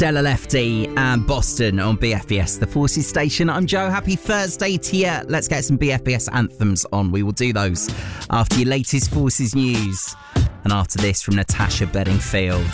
Stella Lefty and Boston on BFBS, the Forces station. I'm Joe. Happy Thursday to you. Let's get some BFBS anthems on. We will do those after your latest Forces news and after this from Natasha Bedingfield.